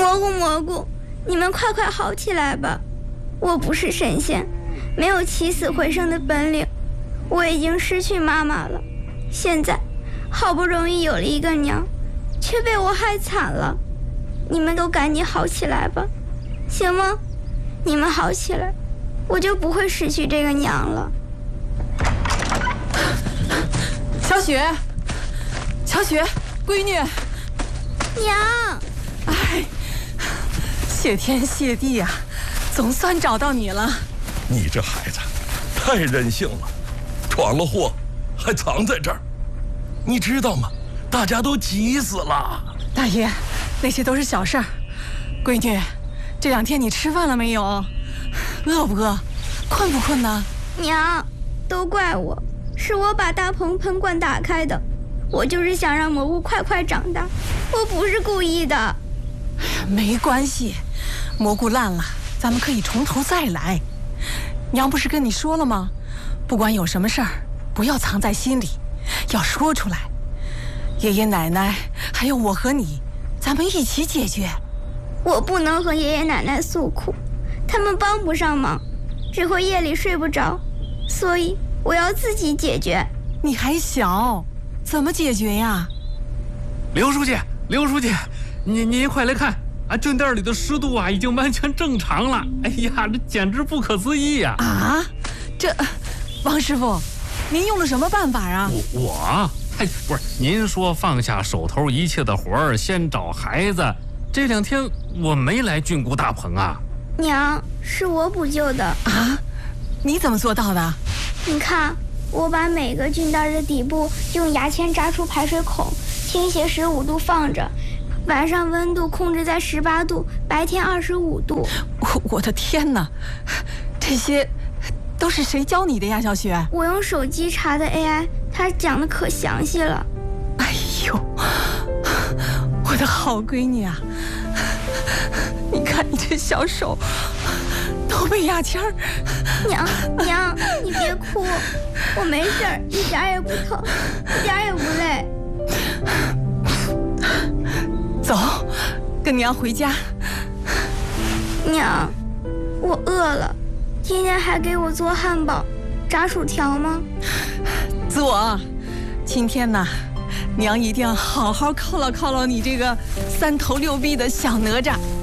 蘑菇，你们快快好起来吧！我不是神仙，没有起死回生的本领，我已经失去妈妈了，现在好不容易有了一个娘，却被我害惨了。你们都赶紧好起来吧，行吗？你们好起来，我就不会失去这个娘了。 乔雪，闺女， 娘！ 哎，谢天谢地呀，总算找到你了。 你这孩子太任性了，闯了祸还藏在这儿，你知道吗？大家都急死了。 大爷，那些都是小事儿。闺女，这2天你吃饭了没有？饿不饿？困不困呢？ 娘，都怪我，是我把大盆罐打开的，我就是想让蘑菇快快长大，我不是故意的。 没关系，蘑菇烂了，咱们可以从头再来。娘不是跟你说了吗？不管有什么事儿，不要藏在心里，要说出来。爷爷奶奶还有我和你，咱们一起解决。 我不能和爷爷奶奶诉苦，他们帮不上忙，只会夜里睡不着，所以我要自己解决。 你还小，怎么解决呀？ 刘书记，您快来看啊，菌袋里的湿度啊已经完全正常了。哎呀，这简直不可思议呀！ 啊，这，王师傅，您用了什么办法啊？ 不是，您说放下手头一切的活儿，先找孩子。这2天我没来菌菇大棚啊。 娘，是我补救的啊？你怎么做到的？ 你看，我把每个菌袋的底部用牙签扎出排水孔，倾斜15度放着，晚上温度控制在18度，白天25度。 我的天哪，这些都是谁教你的呀，小雪？ 我用手机查的 AI， 它讲的可详细了。 哎呦，我的好闺女啊，你看你这小手都被牙签儿。 娘，你别哭，我没事儿，一点也不疼，一点也不累。 走，跟娘回家。 娘，我饿了，今天还给我做汉堡、炸薯条吗？ 做，今天呢，娘一定要好好犒劳犒劳你这个3头6臂的小哪吒。